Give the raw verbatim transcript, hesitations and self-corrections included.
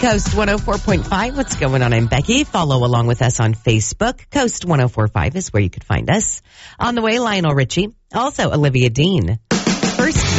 Coast one oh four point five. What's going on? I'm Becky. Follow along with us on Facebook. Coast one oh four point five is where you could find us. On the way, Lionel Richie. Also, Olivia Dean. First,